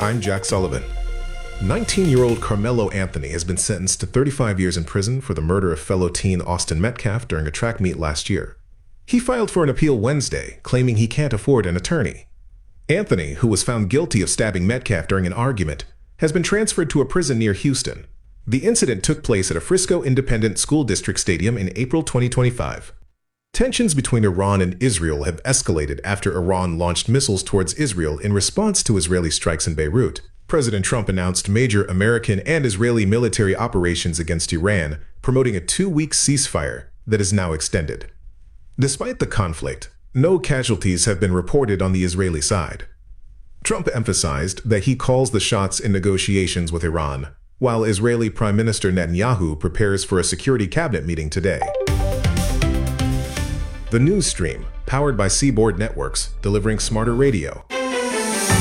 I'm Jack Sullivan. 19-year-old Carmelo Anthony has been sentenced to 35 years in prison for the murder of fellow teen Austin Metcalf during a track meet last year. He filed for an appeal Wednesday, claiming he can't afford an attorney. Anthony, who was found guilty of stabbing Metcalf during an argument, has been transferred to a prison near Houston. The incident took place at a Frisco Independent School District stadium in April 2025. Tensions between Iran and Israel have escalated after Iran launched missiles towards Israel in response to Israeli strikes in Beirut. President Trump announced major American and Israeli military operations against Iran, promoting a 2-week ceasefire that is now extended. Despite the conflict, no casualties have been reported on the Israeli side. Trump emphasized that he calls the shots in negotiations with Iran, while Israeli Prime Minister Netanyahu prepares for a security cabinet meeting today. The news stream, powered by Seaboard Networks, delivering smarter radio.